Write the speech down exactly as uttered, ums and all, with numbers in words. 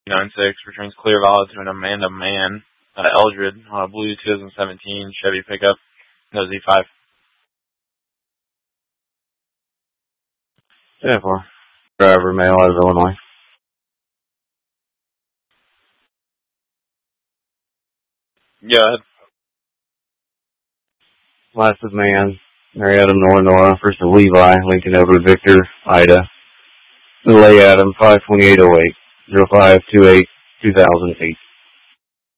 nine six returns clear valid to an Amanda Mann, uh, Eldred, on a blue two thousand seventeen Chevy pickup, no Z five. Yeah, for driver, male out of Illinois. Yeah. Last is Mann, Mary Adam, Illinois. First is Levi, Lincoln Edward Victor, Ida. Lay Adam, five twenty-eight oh eight, oh five two eight, two thousand eight.